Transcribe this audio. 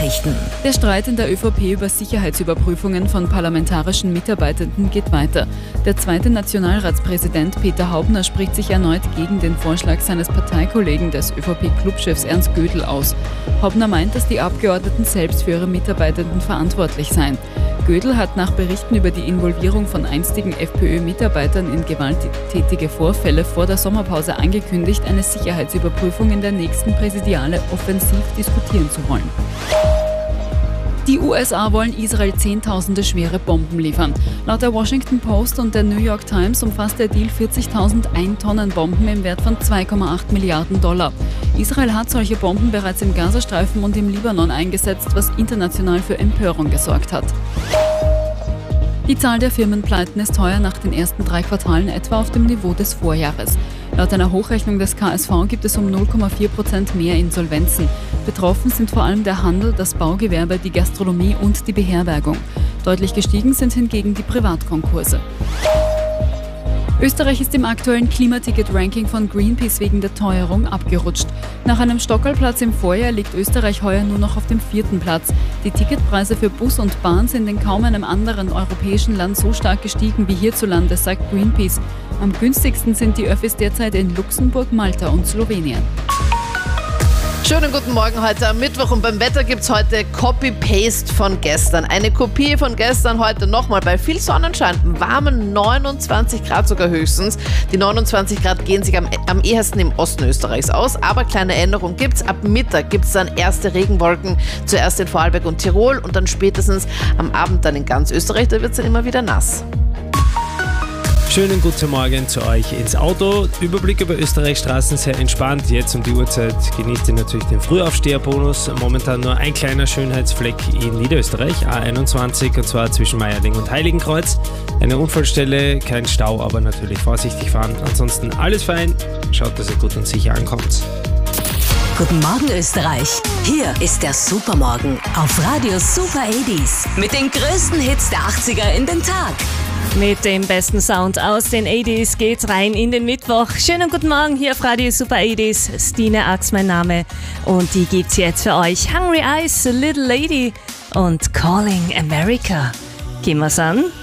Nachrichten. Der Streit in der ÖVP über Sicherheitsüberprüfungen von parlamentarischen Mitarbeitenden geht weiter. Der zweite Nationalratspräsident Peter Haubner spricht sich erneut gegen den Vorschlag seines Parteikollegen des ÖVP-Clubchefs Ernst Gödel aus. Haubner meint, dass die Abgeordneten selbst für ihre Mitarbeitenden verantwortlich seien. Gödel hat nach Berichten über die Involvierung von einstigen FPÖ-Mitarbeitern in gewalttätige Vorfälle vor der Sommerpause angekündigt, eine Sicherheitsüberprüfung in der nächsten Präsidiale offensiv diskutieren zu wollen. Die USA wollen Israel Zehntausende schwere Bomben liefern. Laut der Washington Post und der New York Times umfasst der Deal 40.000 Ein-Tonnen-Bomben im Wert von 2,8 Milliarden $. Israel hat solche Bomben bereits im Gazastreifen und im Libanon eingesetzt, was international für Empörung gesorgt hat. Die Zahl der Firmenpleiten ist heuer nach den ersten 3 Quartalen etwa auf dem Niveau des Vorjahres. Laut einer Hochrechnung des KSV gibt es um 0,4% mehr Insolvenzen. Betroffen sind vor allem der Handel, das Baugewerbe, die Gastronomie und die Beherbergung. Deutlich gestiegen sind hingegen die Privatkonkurse. Österreich ist im aktuellen Klimaticket-Ranking von Greenpeace wegen der Teuerung abgerutscht. Nach einem Stockerlplatz im Vorjahr liegt Österreich heuer nur noch auf dem 4. Platz. Die Ticketpreise für Bus und Bahn sind in kaum einem anderen europäischen Land so stark gestiegen wie hierzulande, sagt Greenpeace. Am günstigsten sind die Öffis derzeit in Luxemburg, Malta und Slowenien. Schönen guten Morgen heute am Mittwoch und beim Wetter gibt es heute Copy-Paste von gestern. Eine Kopie von gestern heute nochmal bei viel Sonnenschein, warmen 29 Grad sogar höchstens. Die 29 Grad gehen sich am ehesten im Osten Österreichs aus, aber kleine Änderung gibt's. Ab Mittag gibt es dann erste Regenwolken, zuerst in Vorarlberg und Tirol und dann spätestens am Abend dann in ganz Österreich, da wird es dann immer wieder nass. Schönen guten Morgen zu euch ins Auto. Überblick über Österreichs Straßen sehr entspannt. Jetzt um die Uhrzeit genießt ihr natürlich den Frühaufsteherbonus. Momentan nur ein kleiner Schönheitsfleck in Niederösterreich, A21, und zwar zwischen Meierling und Heiligenkreuz. Eine Unfallstelle, kein Stau, aber natürlich vorsichtig fahren. Ansonsten alles fein. Schaut, dass ihr gut und sicher ankommt. Guten Morgen Österreich. Hier ist der Supermorgen auf Radio Super 80s mit den größten Hits der 80er in den Tag. Mit dem besten Sound aus den 80s geht's rein in den Mittwoch. Schönen guten Morgen hier auf Radio Super 80s. Stine Ax mein Name und die gibt's jetzt für euch. Hungry Eyes, Little Lady und Calling America. Gehen wir's an?